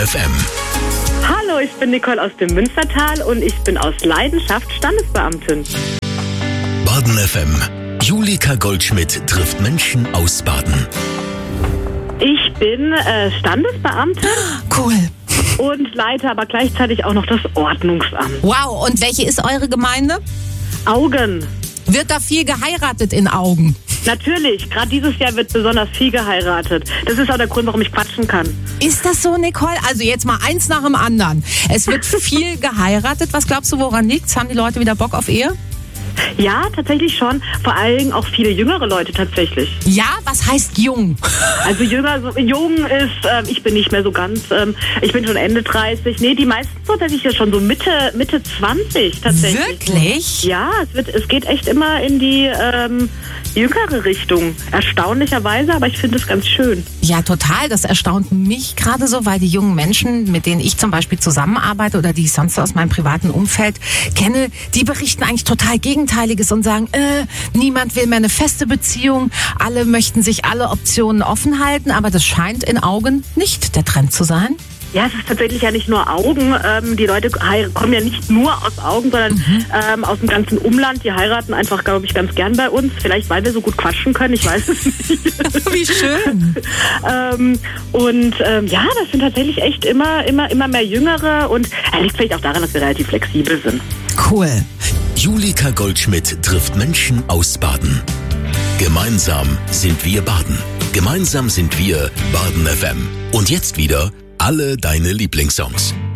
FM. Hallo, ich bin Nicole aus dem Münstertal und ich bin aus Leidenschaft Standesbeamtin. Baden FM. Julika Goldschmidt trifft Menschen aus Baden. Ich bin Standesbeamtin. Cool. Und leite aber gleichzeitig auch noch das Ordnungsamt. Wow, und welche ist eure Gemeinde? Augen. Wird da viel geheiratet in Augen? Natürlich, gerade dieses Jahr wird besonders viel geheiratet. Das ist auch der Grund, warum ich quatschen kann. Ist das so, Nicole? Also jetzt mal eins nach dem anderen. Es wird viel geheiratet. Was glaubst du, woran liegt's? Haben die Leute wieder Bock auf Ehe? Ja, tatsächlich schon. Vor allem auch viele jüngere Leute tatsächlich. Ja, was heißt jung? Also jung ist, ich bin nicht mehr so ganz, ich bin schon Ende 30. Nee, die meisten so tatsächlich schon so Mitte 20 tatsächlich. Wirklich? Ja, es geht echt immer in die jüngere Richtung. Erstaunlicherweise, aber ich finde es ganz schön. Ja, total. Das erstaunt mich gerade so, weil die jungen Menschen, mit denen ich zum Beispiel zusammenarbeite oder die ich sonst aus meinem privaten Umfeld kenne, die berichten eigentlich total Gegenteiliges und sagen, niemand will mehr eine feste Beziehung, alle möchten sich alle Optionen offen halten, aber das scheint in Augen nicht der Trend zu sein. Ja, es ist tatsächlich ja nicht nur Augen. Die Leute kommen ja nicht nur aus Augen, sondern aus dem ganzen Umland. Die heiraten einfach, glaube ich, ganz gern bei uns. Vielleicht, weil wir so gut quatschen können, ich weiß es nicht. Wie schön. Ja, das sind tatsächlich echt immer mehr Jüngere. Und liegt vielleicht auch daran, dass wir relativ flexibel sind. Cool. Julika Goldschmidt trifft Menschen aus Baden. Gemeinsam sind wir Baden. Gemeinsam sind wir Baden FM. Und jetzt wieder alle deine Lieblingssongs.